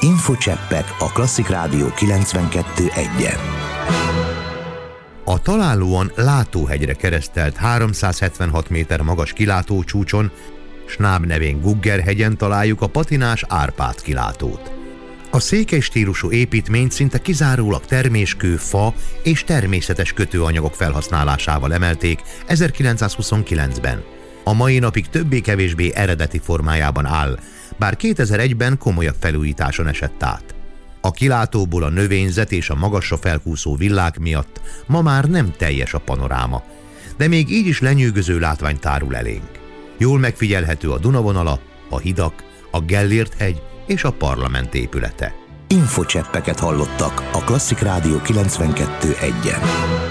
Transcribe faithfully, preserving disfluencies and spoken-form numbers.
Infocseppek a Klasszik Rádió kilencvenkettő egyen. A találóan Látóhegyre keresztelt háromszázhetvenhat méter magas kilátócsúcson, Snáb nevén Guggerhegyen találjuk a patinás Árpád kilátót. A székely stílusú építményt szinte kizárólag terméskő, fa és természetes kötőanyagok felhasználásával emelték ezerkilencszázhuszonkilencben. A mai napig többé-kevésbé eredeti formájában áll, bár kétezer-egyben komolyabb felújításon esett át. A kilátóból a növényzet és a magasra felkúszó villák miatt ma már nem teljes a panoráma, de még így is lenyűgöző látvány tárul elénk. Jól megfigyelhető a Dunavonala, a hidak, a Gellért-hegy és a parlament épülete. Infocseppeket hallottak a Klasszik Rádió kilencvenkettő egyen.